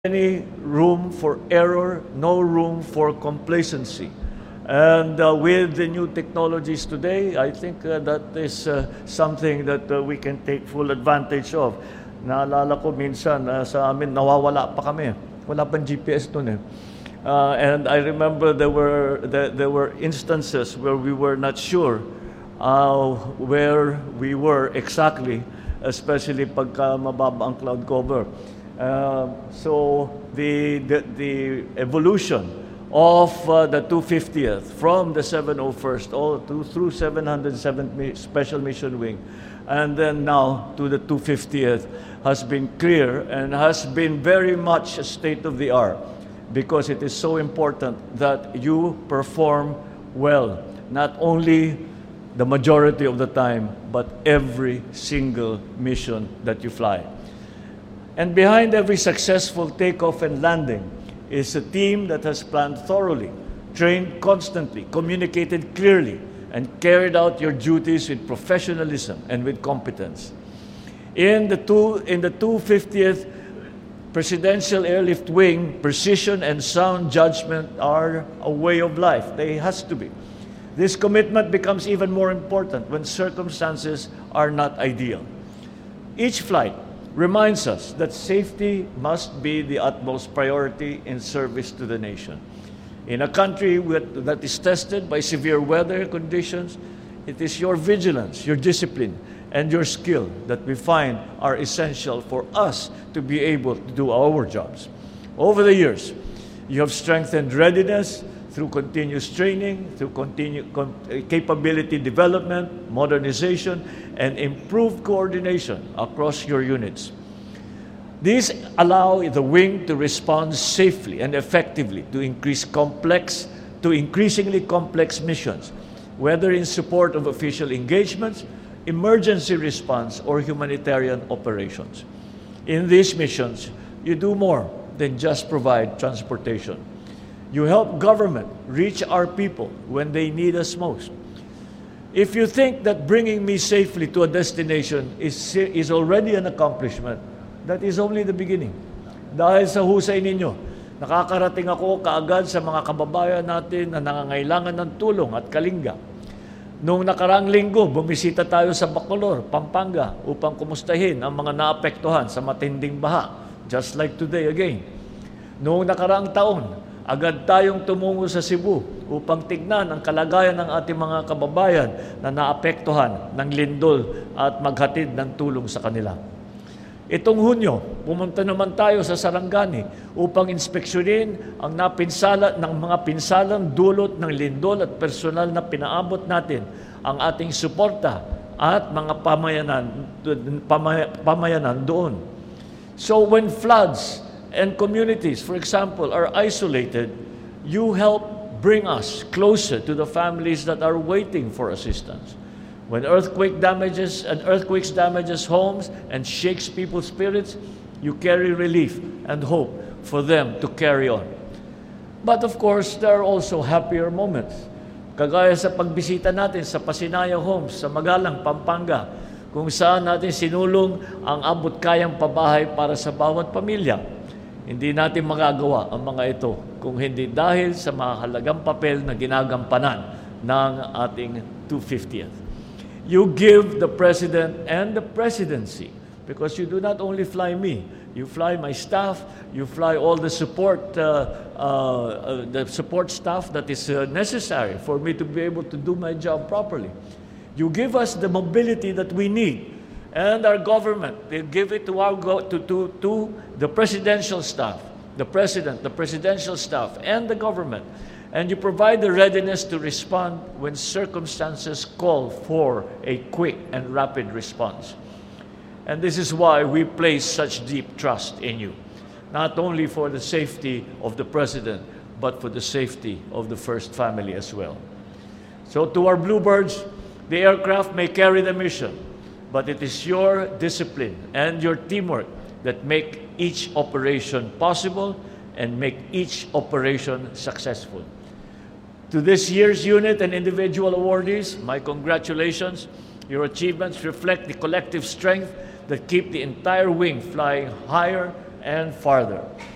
any room for error, no room for complacency. And with the new technologies today, I think that is something that we can take full advantage of. Naalala ko minsan sa amin, nawawala pa kami. Wala pang GPS noon eh. And I remember there were instances where we were not sure where we were exactly, especially pagka mababa ang cloud cover. So the evolution of the 250th from the 701st all through 707th Special Mission Wing, and then now to the 250th has been clear and has been very much state of the art, because it is so important that you perform well, not only the majority of the time, but every single mission that you fly. And behind every successful takeoff and landing is a team that has planned thoroughly, trained constantly, communicated clearly, and carried out your duties with professionalism and with competence. In the 250th Presidential Airlift Wing, precision and sound judgment are a way of life. They has to be. This commitment becomes even more important when circumstances are not ideal. Each flight reminds us that safety must be the utmost priority in service to the nation. In a country that is tested by severe weather conditions, it is your vigilance, your discipline, and your skill that we find are essential for us to be able to do our jobs. Over the years, you have strengthened readiness through continuous training, through capability development, modernization, and improved coordination across your units. These allow the wing to respond safely and effectively to increasingly complex missions, whether in support of official engagements, emergency response, or humanitarian operations. In these missions, you do more than just provide transportation. You help government reach our people when they need us most. If you think that bringing me safely to a destination is already an accomplishment, that is only the beginning. Dahil sa husay ninyo, nakakarating ako kaagad sa mga kababayan natin na nangangailangan ng tulong at kalinga. Noong nakaraang linggo, bumisita tayo sa Bacolor, Pampanga, upang kumustahin ang mga naapektuhan sa matinding baha, just like today again. Noong nakaraang taon, agad tayong tumungo sa Cebu upang tignan ang kalagayan ng ating mga kababayan na naapektuhan ng lindol at maghatid ng tulong sa kanila. Itong Hunyo, pumunta naman tayo sa Sarangani upang inspeksyonin ang mga pinsalang dulot ng lindol at personal na pinaabot natin ang ating suporta at mga pamayanan doon. So when floods and communities, for example, are isolated, you help bring us closer to the families that are waiting for assistance. When earthquakes damages homes and shakes people's spirits, you carry relief and hope for them to carry on. But of course, there are also happier moments. Kagaya sa pagbisita natin sa Pasinaya Homes sa Magalang, Pampanga, kung saan natin sinulong ang abot-kayang pabahay para sa bawat pamilya. Hindi natin magagawa ang mga ito kung hindi dahil sa mahalagang papel na ginagampanan ng ating 250th. You give the President and the Presidency, because you do not only fly me, you fly my staff, you fly all the support staff that is necessary for me to be able to do my job properly. You give us the mobility that we need. And our government, they give it to the presidential staff, the president, the presidential staff, and the government. And you provide the readiness to respond when circumstances call for a quick and rapid response. And this is why we place such deep trust in you, not only for the safety of the president, but for the safety of the First Family as well. So to our Bluebirds, the aircraft may carry the mission, but it is your discipline and your teamwork that make each operation possible and make each operation successful. To this year's unit and individual awardees, my congratulations. Your achievements reflect the collective strength that keep the entire wing flying higher and farther.